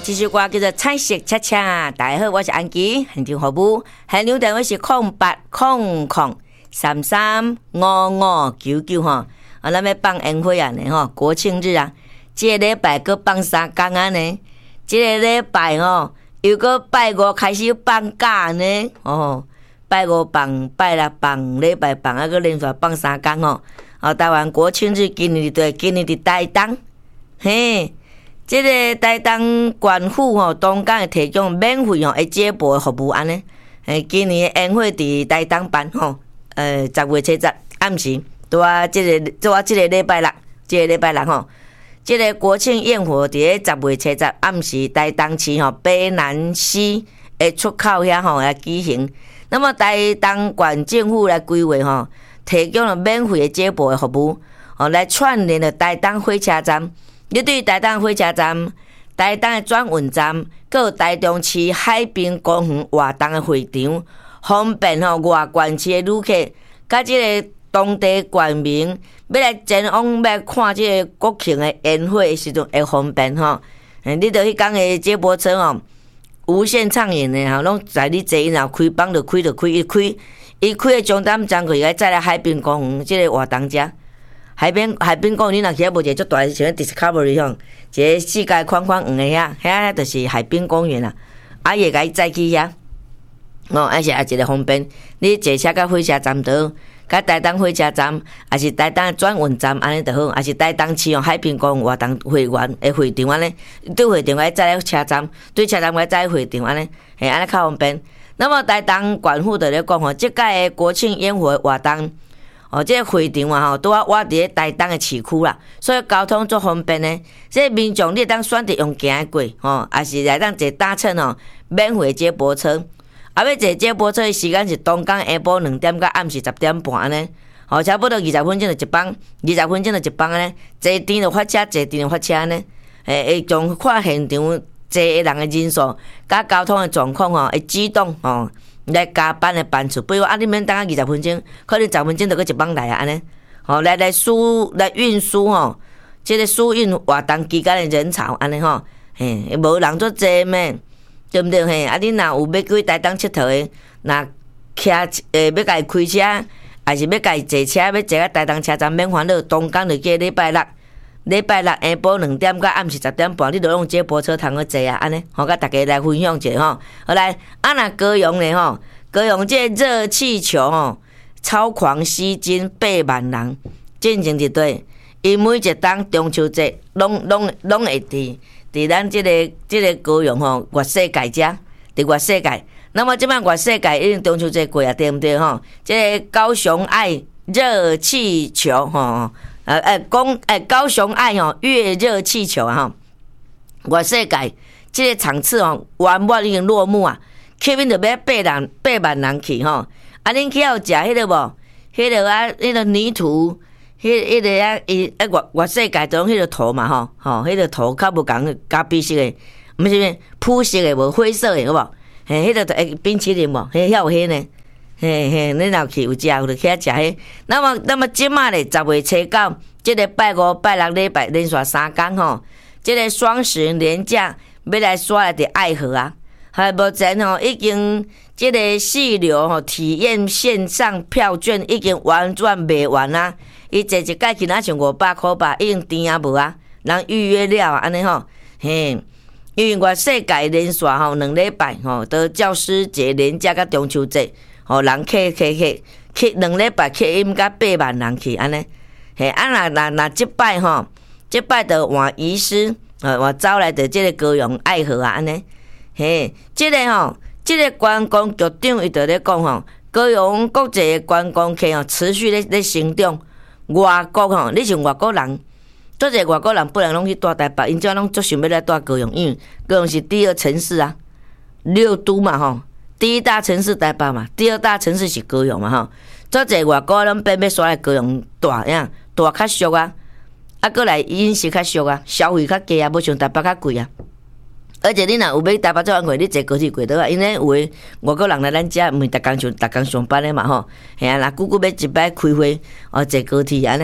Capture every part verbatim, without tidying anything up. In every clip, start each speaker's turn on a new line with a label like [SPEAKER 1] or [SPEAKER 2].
[SPEAKER 1] 这首歌叫做《彩色恰恰》。大家好，我是安琪，现场服务。现场电话是空八空空三三五五九九哈。啊，咱要放烟火啊呢吼，国庆日啊，这个礼拜搁放三天啊呢。这个礼拜吼，又搁拜五开始放假呢。哦，拜五放，拜六放，礼拜放，啊，搁连续放三天吼。哦，台湾国庆日今年对，今年伫台东，嘿。这个台东县府吼，东港会提供免费吼的接驳服务安尼。诶，今年的烟火伫台东办吼，呃，十月七十暗时，拄啊，这个拄啊，这个礼拜六，这个礼拜六吼，这个国庆焰火伫咧十月七十暗时，台东市吼北南西的出口遐吼来举行。那么台东县政府来规划吼，提供了免费的接驳的服务，哦，来串联了台东火车站。你对台东火车站、台东的转运站，还有台中市海滨公园活动的会场，方便吼外县市的旅客，甲即个当地县民要来前往要看即个国庆的烟火的时阵会方便吼。你着迄天的接驳车吼，无限畅饮的吼，拢在你坐，因若开放就开就开，伊开伊开的终点站可以载来海滨公园即个活动遮。海边海边公园，你若去遐无一个足大的，像 Discovery 吼，一个世界宽宽圆的遐，遐就是海滨公园啦。啊，伊会甲伊载去遐，哦，而且也一个方便。你坐车到火车站倒，甲台东火车站，还是台东转运站安尼就好，还是台东市哦海滨公园活动会员的会场安尼，对会场个载来车站，对车站个载会场安尼，嘿，安尼较方便。那么台东县府就咧讲吼，即届的国庆烟火活动。哦，这个会场啊，吼，拄啊挖伫咧台东的市区啦，所以交通足方便呢。这民众你当选择用行过，吼，还是来当坐搭乘哦，免费接驳车。啊，要坐接驳车的时间是东港下晡两点到暗时十点半安尼，吼，差不多二十分钟就一班，二十分钟就一班安尼。坐甜就发车，坐甜就发车安尼。诶，会从看现场坐的人的人数，甲交通的状况吼，会机动吼。来加班的班次，比如啊，你免等啊二十分钟，可能十分钟就搁一帮来啊，安尼，吼，来来输来运输吼，即个输运活动期间的人潮安尼吼，嘿，无人做济咩，对毋对？嘿，啊，你若有要去台东佚佗的，若骑诶要家己开车，还是要家己坐车，要坐到台东车站免烦恼，东港就叫礼拜六。礼拜六下晡两点到暗时十点半，你著用接驳车通去坐啊，安尼，吼，甲大家来分享者吼。好来，啊若高雄咧吼，高雄这热气球吼，超狂吸金八万人进行一对，伊每一档中秋节拢拢拢会伫伫咱即、这个即、这个高雄吼，月世界遮，伫月世界。那么即摆月世界已经中秋节过啊，对毋对吼？即、这个高雄爱热气球吼。呃呃，讲呃高雄爱吼越热气球啊吼，月世界这个场次吼圆满已经落幕啊，去面就要八人八万人去吼，啊恁去有食迄个无？迄个啊，迄个泥土，迄迄个啊，伊啊月月世界种迄个土嘛吼，吼迄个土较无共咖啡色的，毋是咩铺色的无灰色的，好无？嘿，迄个就会冰淇淋无？迄遐有迄呢？嘿嘿，你若去有食，有就去遐食迄。那么，那么即马咧，十月初九，即个拜五、拜六礼拜连续三天吼，即个双十连假要来耍来伫爱河啊。还目前吼，已经即个细流吼体验线上票券已经完全卖完啊。伊坐一届去若像五百箍吧，已经甜啊无啊，人预约了啊，安尼吼，嘿。因为月世界连续吼两礼拜吼，到教师节连假甲中秋节。吼，人客客客去两礼拜去应甲八万人去安尼，嘿，啊若若若即摆吼，即摆着换医师，呃，换走来着即个高雄爱河啊安尼，嘿，即个吼，即个观光局长伊着咧讲吼，高雄国际的观光客吼持续咧咧成长，外国吼，你像外国人，做者外国人不能拢去住台北，因遮拢足想要来住高雄，因为高雄是第二城市啊，六都嘛吼。第一大城市台北嘛，第二大城市是高雄嘛吼。做侪外国人变要刷来高雄住呀，住较俗啊，啊，过来饮食较俗啊，消费较低啊，无像台北较贵啊。而且你若有要台北做安过，你坐高铁过倒啊，因为有诶外国人来咱遮，毋是逐工上逐工上班诶嘛吼。吓啊，若久久要一摆开会，哦，坐高铁安尼，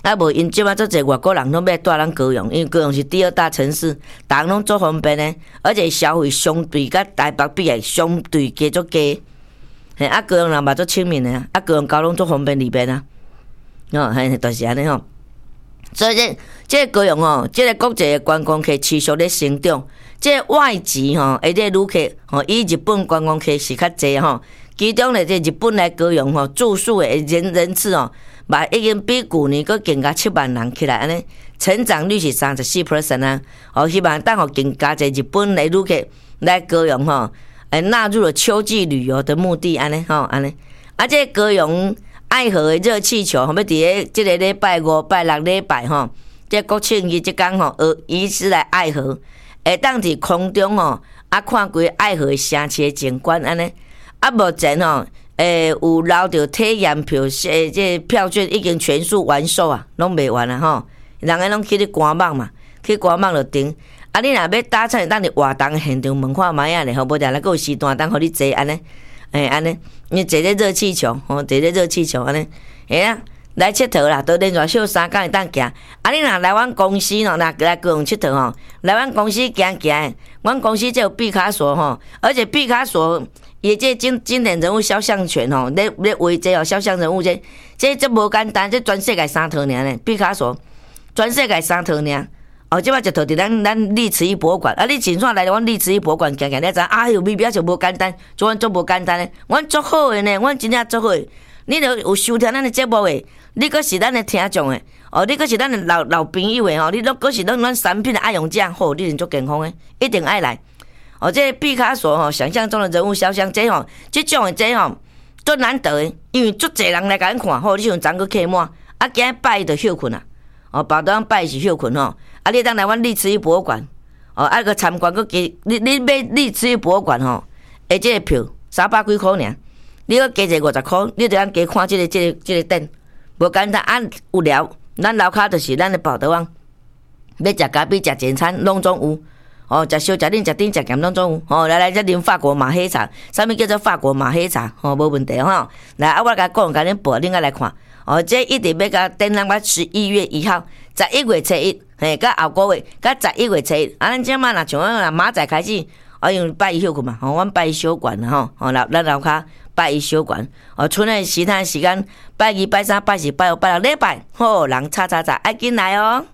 [SPEAKER 1] 啊无因即摆足侪外国人拢要带咱高雄，因为高雄是第二大城市，逐项拢足方便的，而且消费相对甲台北比来相对加足低。嘿，啊高雄人嘛足亲民的啊，啊高雄交通足方便利便啊，哦，嘿，就是安尼吼。所以这这个高雄吼，这个国际的观光客持续咧成长，这个外籍吼，而且旅客吼，以日本观光客是较济吼。其中咧，这日本来高雄吼住宿的人人次哦，嘛已经比去年佫增加七万人起来，安尼成长率是三十四 percent 啊。哦，希望等互更加侪日本来旅客来高雄吼，诶纳入了秋季旅游的目的，安尼吼，安尼。啊，这高雄爱河的热气球，后要伫咧即个礼拜五、拜六礼拜吼，这国庆日即天吼，呃，移师来爱河，会当伫空中吼，啊看规爱河的城市的景观，安尼。啊，目前吼，诶、欸、有留着体验票，诶，这票券已经全数完售啊，拢卖完啊吼。人个拢去咧官网嘛，去官网就订。啊，你若要搭乘，等你活动现场问看卖啊咧，吼，无定来个有时段等互你坐安尼，诶安尼，你坐咧热气球，吼，坐咧热气球安尼，会啊，来佚佗啦，都连续休三工会当行。啊，你若来阮公司喏，若来高雄佚佗吼，来阮公司行行，阮公司这有毕卡索吼，而且毕卡索。伊这经经典人物肖像权吼，咧咧画这哦肖像人物这这这无简单，这全世界三套尔呢。毕卡索全世界三套尔，哦，即摆一套伫咱咱历史博物馆。啊，你真算来阮历史博物馆行行，你知哎哟，微妙就无简单，做阮足无简单咧。阮足好诶呢，阮真正足好诶。你著有收听咱诶节目诶，你阁是咱诶听众诶，哦，你阁是咱诶老老朋友诶吼，你都阁是咱咱产品诶爱用者，好，你真足健康诶，一定爱来。哦，这个毕卡索吼，想象中的人物肖像，这吼，这种的这吼，足难得的，因为足侪人来甲咱看，吼，你像昨个客满，啊，今日拜就休困啊，哦，包当拜是休困吼，啊，你当来阮历史博物馆，哦，啊个参观个加，你你买历史博物馆吼，诶，这个票三百几块尔，你个加一个五十块，你着通加看这个这个这个店，无简单，按有聊，咱楼骹就是咱的宝德旺，要食咖啡、食简餐，拢总有。哦，食烧、食冷、食甜、食咸拢总有。哦，来来，再啉法国马黑茶，啥物叫做法国马黑茶？哦，无问题吼。来，啊，我甲讲，甲恁报，恁甲来看。哦，这一定要甲等咱我十一月一号，十一月初一，嘿，甲后个月，甲十一月初一。啊，咱即摆若像咱若明仔开始，哦，因为拜一休困嘛，吼，阮拜一休馆啦吼，哦，咱咱楼骹拜一休馆。哦，剩诶其他时间，拜二、拜三、拜四、拜五、拜六礼拜，好人叉叉叉，爱紧来哦。